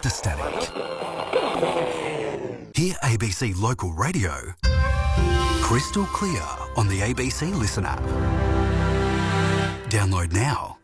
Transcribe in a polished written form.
the static. Hear ABC Local Radio crystal clear on the ABC Listen app. Download now.